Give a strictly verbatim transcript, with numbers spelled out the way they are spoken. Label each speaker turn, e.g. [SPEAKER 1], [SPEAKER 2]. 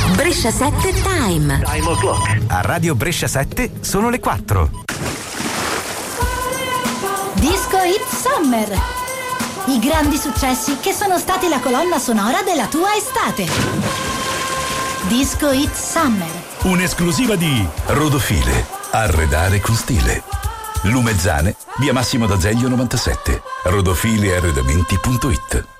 [SPEAKER 1] Brescia sette Time.
[SPEAKER 2] Time o'clock.
[SPEAKER 3] A Radio Brescia sette sono le quattro.
[SPEAKER 4] Disco Hit Summer. I grandi successi che sono stati la colonna sonora della tua estate. Disco Hit Summer.
[SPEAKER 5] Un'esclusiva di Rodofile. Arredare con stile. Lumezzane, via Massimo d'Azeglio novantasette. rodofile arredamenti punto it.